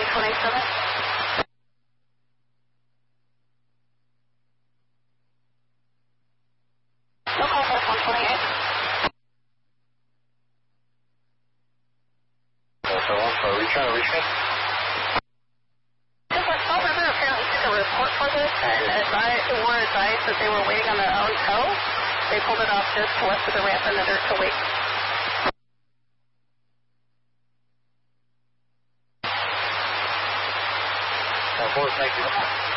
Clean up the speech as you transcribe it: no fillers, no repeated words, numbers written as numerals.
127. No call for 128. So are you trying to reach me? Just like Salt River apparently took a report for this and were advised that they were waiting on their own tow. They pulled it off just west of the ramp in the dirt to wait. Thank you.